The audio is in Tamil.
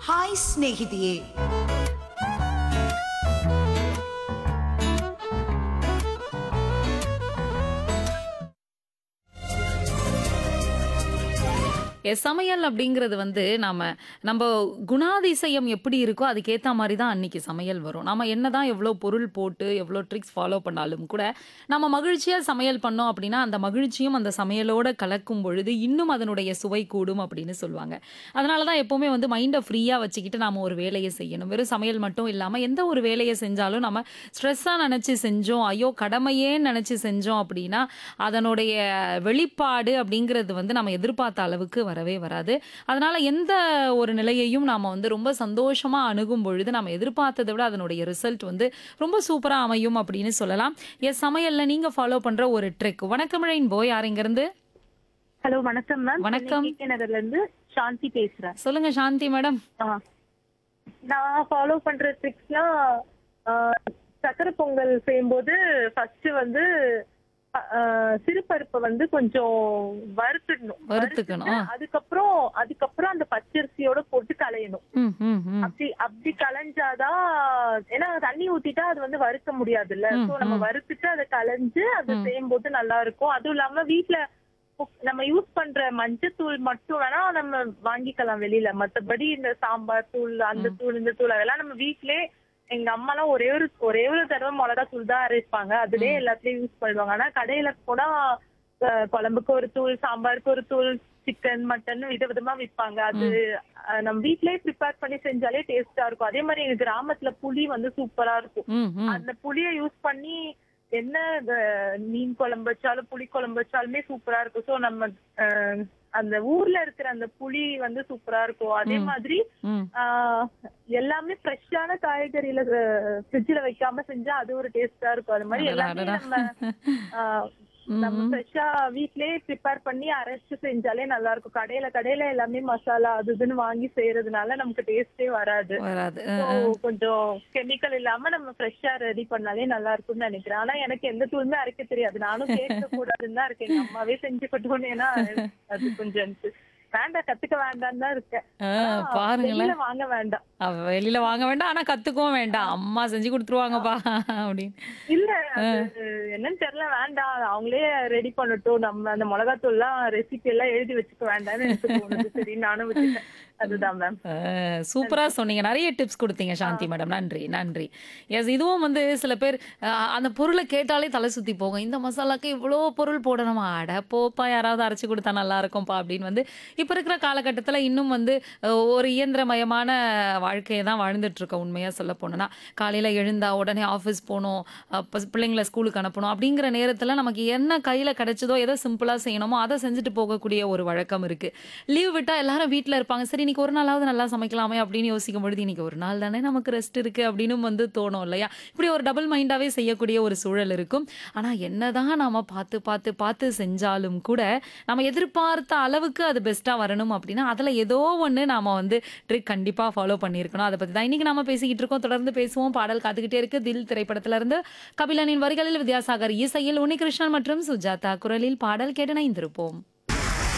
ಹಾಯ್ ಸ್ನೇಹಿತೆಯೇ. சமையல் அப்படிங்கிறது வந்து நம்ம குணாதிசயம் எப்படி இருக்கோ அதுக்கேத்த மாரி தான் அன்னைக்கு சமையல் வரும். நம்ம என்னதான் எவ்வளோ பொருள் போட்டு, எவ்வளோ ட்ரிக்ஸ் ஃபாலோ பண்ணாலும் கூட, நம்ம மகிழ்ச்சியா சமையல் பண்ணோம் அப்படின்னா, அந்த மகிழ்ச்சியும் அந்த சமையலோட கலக்கும் பொழுது, இன்னும் அதனுடைய சுவை கூடும் அப்படின்னு சொல்லுவாங்க. அதனால தான் எப்பவுமே வந்து மைண்ட ஃப்ரீயா வச்சுக்கிட்டு நாம ஒரு வேலைய செய்யணும். வெறும் சமையல் மட்டும் இல்லாம, எந்த ஒரு வேலைய செஞ்சாலும் நம்ம ஸ்ட்ரெஸ்ஸா நெனச்சு செஞ்சோம், ஐயோ! கடமையேன்னு நெனச்சு செஞ்சோம் அப்படின்னா, அதனுடைய வெளிப்பாடு அப்படிங்கிறது வந்து நம்ம எதிர்பார்த்த அளவுக்கு வரவே வராது. அதனால எந்த ஒரு நிலையையும் நாம வந்து ரொம்ப சந்தோஷமா அணுகும் பொழுது, நம்ம எதிர்பார்த்தத விட அதனுடைய ரிசல்ட் வந்து ரொம்ப சூப்பரா அமையும் அப்படின்னு சொல்லலாம். சமையல்ல நீங்க ஃபாலோ பண்ற ஒரு ட்ரிக். வணக்கம் ரெயின்போ, யார் இருந்து? ஹலோ வணக்கம் மேம். சென்னை வணக்கம். கே நகர்ல இருந்து சாந்தி பேசுறேன். சொல்லுங்க சாந்தி மேடம். ஆ, நான் ஃபாலோ பண்ற ட்ரிக்ஸ்லாம் சக்கரை பொங்கல் செய்யும்போது ஃபர்ஸ்ட் வந்து சிறுபருப்பை வந்து கொஞ்சம் வறுத்துடணும். வறுத்துக்கணும். அதுக்கப்புறம் அந்த பச்சரிசியோட போட்டு களையணும். ம், ம், ம். அப்படி களைஞ்சாதான், ஏன்னா தண்ணி ஊத்திட்டா அது வந்து வறுக்க முடியாதுல்ல. ம், சோ நம்ம ம். வறுத்துட்டு அதை களைஞ்சு அதை செய்யும்போது நல்லா இருக்கும். அதுவும் இல்லாம வீட்ல நம்ம யூஸ் பண்ற மஞ்சத்தூள் மட்டும் வேணா நம்ம வாங்கிக்கலாம் வெளியில. மத்தபடி இந்த சாம்பார் தூள், அந்த தூள், இந்த தூள் அதெல்லாம் நம்ம வீட்லயே, எங்க அம்மா எல்லாம் ஒரே ஒரு தடவை மிளகா தூள் தான் அரைப்பாங்க. அதுலயே எல்லாத்துலயும் யூஸ் பண்ணுவாங்க. ஆனா கடையில போனா குழம்புக்கு ஒரு தூள், சாம்பாருக்கு ஒரு தூள், சிக்கன் மட்டன் விதவிதமா விற்பாங்க. அது நம்ம வீட்லயே ப்ரிப்பேர் பண்ணி செஞ்சாலே டேஸ்டா இருக்கும். அதே மாதிரி எங்க கிராமத்துல புளி வந்து சூப்பரா இருக்கும். ம், ம். அந்த புளிய யூஸ் பண்ணி என்ன மீன் குழம்பு வச்சாலும் புளி குழம்பு வச்சாலுமே சூப்பரா இருக்கும். சோ நம்ம அந்த ஊர்ல இருக்கிற அந்த புளி வந்து சூப்பரா இருக்கும். அதே மாதிரி ம். எல்லாமே ஃப்ரெஷ்ஷான காய்கறியில ஃப்ரிட்ஜ்ல வைக்காம செஞ்சா அது ஒரு டேஸ்டா இருக்கும். அது மாதிரி அடடா, எல்லாமே அடடா. நம்ம ஃப்ரெஷ்ஷா வீட்லயே ப்ரிப்பேர் பண்ணி அரைச்சு செஞ்சாலே நல்லா இருக்கும். கடையில எல்லாமே மசாலா அது இதுன்னு வாங்கி செய்யறதுனால நமக்கு டேஸ்டே வராது. வராது. So, கொஞ்சம் கெமிக்கல் இல்லாம நம்ம ஃப்ரெஷ்ஷா ரெடி பண்ணாலே நல்லா இருக்கும்னு நினைக்கிறேன். ஆனா எனக்கு எந்த தூளுமே அரைக்க தெரியாது. நானும் கேட்க கூடாதுன்னு தான் இருக்கேன். எங்க அம்மாவே செஞ்சு கொட்டுவோம். ஏன்னா அது கொஞ்சம் வேண்டாம், கத்துக்க வேண்டாம்னு தான் இருக்கேன். பாருங்களேன். வெளியில வாங்க வேண்டாம். வெளியில வாங்க வேண்டாம், ஆனா கத்துக்கவும் வேண்டாம். அம்மா செஞ்சு கொடுத்துருவாங்கப்பா அப்படின்னு. இல்ல அது என்னன்னு தெரியல, வேண்டாம் அவங்களே ரெடி பண்ணட்டும். நம்ம அந்த மிளகாத்தூள் எல்லாம் ரெசிபி எல்லாம் எழுதி வச்சுக்க வேண்டாம்னு எனக்கு தோணுது. சரி நானும் விட்டுட்டேன். அதுதான் மேம். சூப்பரா சொன்னீங்க. நிறைய டிப்ஸ் கொடுத்தீங்க சாந்தி மேடம். நன்றி, நன்றி. இதுவும் வந்து சில பேர் அந்த பொருளை கேட்டாலே தலை சுத்தி போகும். இந்த மசாலாக்கு இவ்வளோ பொருள் போடணுமா? அட போப்பா, யாராவது அரைச்சு கொடுத்தா நல்லா இருக்கும்பா அப்படின்னு வந்து இப்ப இருக்கிற காலகட்டத்துல இன்னும் வந்து ஒரு இயந்திரமயமான வாழ்க்கையை தான் வாழ்ந்துட்டு இருக்கோம். உண்மையா சொல்ல போனோம்னா, காலையில எழுந்தா உடனே ஆஃபீஸ் போகணும், பிள்ளைங்களை ஸ்கூலுக்கு அனுப்பணும் அப்படிங்கிற நேரத்துல நமக்கு என்ன கையில கிடைச்சதோ எதை சிம்பிளா செய்யணுமோ அதை செஞ்சுட்டு போகக்கூடிய ஒரு வழக்கம் இருக்கு. லீவ் விட்டா எல்லாரும் வீட்ல இருப்பாங்க. சரி இன்னைக்கு ஒரு நாளாவது நல்லா சமைக்கலாமே அப்படின்னு யோசிக்கும் பொழுது, இன்னைக்கு ஒரு நாள் தானே நமக்கு ரெஸ்ட் இருக்கு அப்படின்னு வந்து தோணும் இல்லையா? இப்படி ஒரு டபுள் மைண்டாவே செய்யக்கூடிய ஒரு சூழல் இருக்கும். ஆனா என்னதான் நாம பார்த்து பார்த்து பார்த்து செஞ்சாலும் கூட நம்ம எதிர்பார்த்த அளவுக்கு அது பெஸ்டா வரணும் அப்படின்னா அதுல ஏதோ ஒண்ணு நாம வந்து ட்ரிக் கண்டிப்பா ஃபாலோ பண்ணியிருக்கணும். அதை பத்தி தான் இன்னைக்கு நாம பேசிக்கிட்டு இருக்கோம். தொடர்ந்து பேசுவோம். பாடல் காத்துக்கிட்டே இருக்கு. தில் திரைப்படத்துல இருந்து கபிலனின் வரிகளில் வித்யாசாகர் இசையில் உன்னிகிருஷ்ணன் மற்றும் சுஜாதா குரலில் பாடல் கேட்டு இணைந்திருப்போம்.